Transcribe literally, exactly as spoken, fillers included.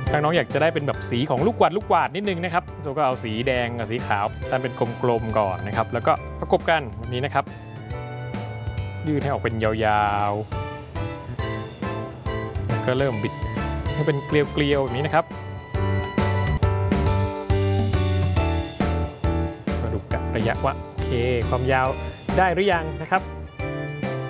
ถ้าน้องอยากจะได้เป็นแบบสีของลูกกวาดลูกกวาดนิดนึงนะครับเราก็เอาสีแดงกับสีขาวตัดเป็นกลมๆก่อนนะครับแล้วก็ประกบกันแบบนี้นะครับยืดให้ออกเป็นยาวๆก็เริ่มบิดให้เป็นเกลียวๆแบบนี้นะครับมาดูกันระยะว่าโอเคความยาวได้หรือยังนะครับ